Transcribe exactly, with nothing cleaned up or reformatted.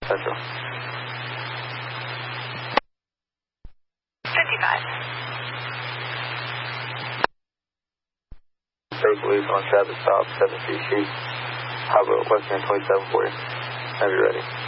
Central. fifty-five. State Police on traffic stop, seven three Street, Harbor, Western twenty-seven forty. Have you ready?